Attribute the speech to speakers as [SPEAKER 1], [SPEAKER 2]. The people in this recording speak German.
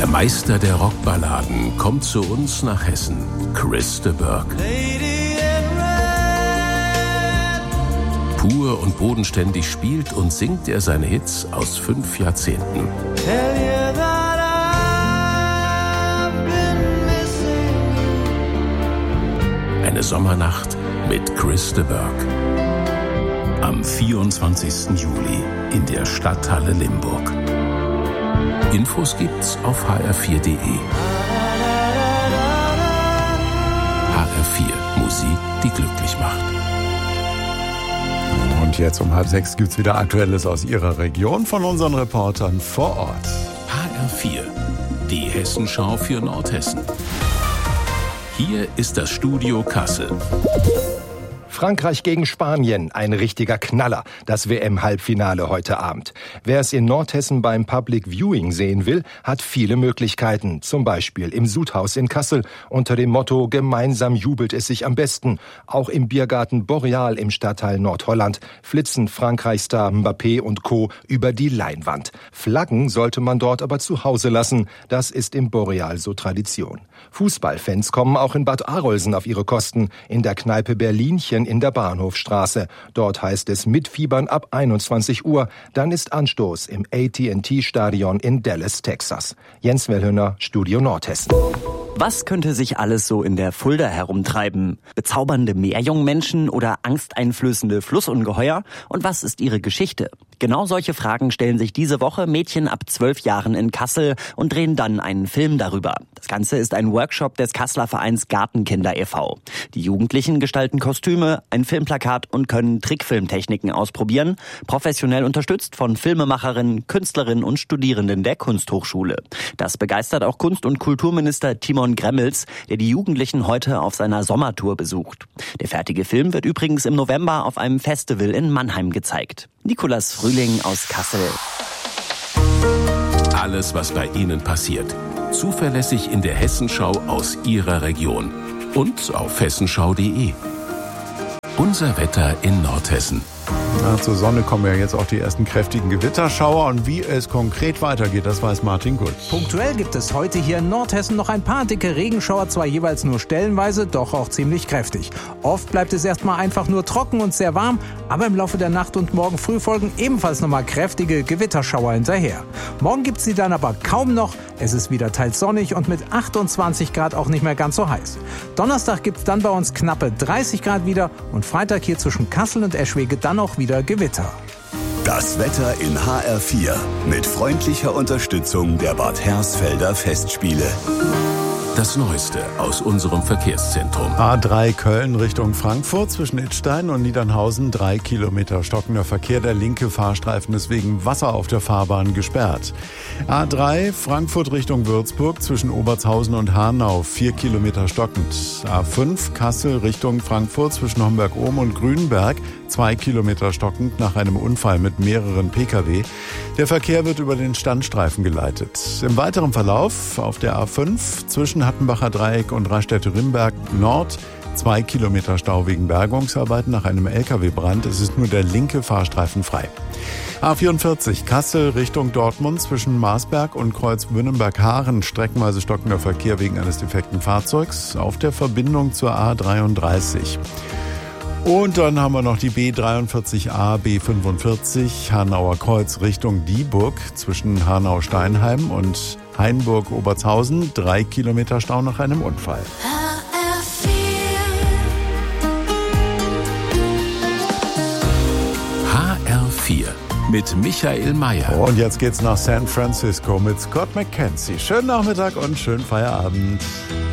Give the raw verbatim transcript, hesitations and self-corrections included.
[SPEAKER 1] Der Meister der Rockballaden kommt zu uns nach Hessen, Chris de Burgh. Pur und bodenständig spielt und singt er seine Hits aus fünf Jahrzehnten. Eine Sommernacht mit Chris de Burgh. Am vierundzwanzigsten Juli in der Stadthalle Limburg. Infos gibt's auf h r vier punkt d e. H R vier, Musik, die glücklich macht.
[SPEAKER 2] Und jetzt um halb sechs gibt's wieder Aktuelles aus Ihrer Region von unseren Reportern vor Ort.
[SPEAKER 1] H R vier, die Hessenschau für Nordhessen. Hier ist das Studio Kassel.
[SPEAKER 3] Frankreich gegen Spanien, ein richtiger Knaller, das W M-Halbfinale heute Abend. Wer es in Nordhessen beim Public Viewing sehen will, hat viele Möglichkeiten. Zum Beispiel im Sudhaus in Kassel unter dem Motto "Gemeinsam jubelt es sich am besten". Auch im Biergarten Boreal im Stadtteil Nordholland flitzen Frankreich-Star Mbappé und Co. über die Leinwand. Flaggen sollte man dort aber zu Hause lassen. Das ist im Boreal so Tradition. Fußballfans kommen auch in Bad Arolsen auf ihre Kosten, in der Kneipe Berlinchen in der Bahnhofstraße. Dort heißt es mitfiebern ab einundzwanzig Uhr. Dann ist Anstoß im A T and T-Stadion in Dallas, Texas. Jens Wellhöner, Studio Nordhessen.
[SPEAKER 4] Was könnte sich alles so in der Fulda herumtreiben? Bezaubernde Meerjungmenschen oder angsteinflößende Flussungeheuer? Und was ist ihre Geschichte? Genau solche Fragen stellen sich diese Woche Mädchen ab zwölf Jahren in Kassel und drehen dann einen Film darüber. Das Ganze ist ein Workshop des Kasseler Vereins Gartenkinder e V Die Jugendlichen gestalten Kostüme, ein Filmplakat und können Trickfilmtechniken ausprobieren, professionell unterstützt von Filmemacherinnen, Künstlerinnen und Studierenden der Kunsthochschule. Das begeistert auch Kunst- und Kulturminister Timon Gremmels, der die Jugendlichen heute auf seiner Sommertour besucht. Der fertige Film wird übrigens im November auf einem Festival in Mannheim gezeigt. Nikolas Frühling aus Kassel.
[SPEAKER 1] Alles, was bei Ihnen passiert. Zuverlässig in der Hessenschau aus Ihrer Region. Und auf hessenschau punkt de. Unser Wetter in Nordhessen.
[SPEAKER 2] Na, zur Sonne kommen ja jetzt auch die ersten kräftigen Gewitterschauer. Und wie es konkret weitergeht, das weiß Martin Gut.
[SPEAKER 5] Punktuell gibt es heute hier in Nordhessen noch ein paar dicke Regenschauer, zwar jeweils nur stellenweise, doch auch ziemlich kräftig. Oft bleibt es erstmal einfach nur trocken und sehr warm, aber im Laufe der Nacht und morgen früh folgen ebenfalls nochmal kräftige Gewitterschauer hinterher. Morgen gibt es sie dann aber kaum noch. Es ist wieder teils sonnig und mit achtundzwanzig Grad auch nicht mehr ganz so heiß. Donnerstag gibt es dann bei uns knappe dreißig Grad wieder und Freitag hier zwischen Kassel und Eschwege dann auch wieder Gewitter.
[SPEAKER 6] Das Wetter in H R vier mit freundlicher Unterstützung der Bad Hersfelder Festspiele.
[SPEAKER 1] Das Neueste aus unserem Verkehrszentrum.
[SPEAKER 2] A drei Köln Richtung Frankfurt zwischen Idstein und Niedernhausen. Drei Kilometer stockender Verkehr. Der linke Fahrstreifen ist wegen Wasser auf der Fahrbahn gesperrt. A drei Frankfurt Richtung Würzburg zwischen Obertshausen und Hanau. Vier Kilometer stockend. A fünf Kassel Richtung Frankfurt zwischen Homberg-Ohm und Grünberg. Zwei Kilometer stockend nach einem Unfall mit mehreren Pkw. Der Verkehr wird über den Standstreifen geleitet. Im weiteren Verlauf auf der A fünf zwischen Hattenbacher Dreieck und Rastätte-Rimberg Nord. Zwei Kilometer Stau wegen Bergungsarbeiten nach einem L K W-Brand. Es ist nur der linke Fahrstreifen frei. A vierundvierzig Kassel Richtung Dortmund zwischen Marsberg und Kreuz Wünnenberg-Haaren. Streckenweise stockender Verkehr wegen eines defekten Fahrzeugs auf der Verbindung zur A dreiunddreißig. Und dann haben wir noch die B dreiundvierzig A, B fünfundvierzig, Hanauer Kreuz Richtung Dieburg zwischen Hanau-Steinheim und Hainburg-Obertshausen. Drei Kilometer Stau nach einem Unfall.
[SPEAKER 1] H R vier mit Michael Mayer.
[SPEAKER 2] Und jetzt geht's nach San Francisco mit Scott McKenzie. Schönen Nachmittag und schönen Feierabend.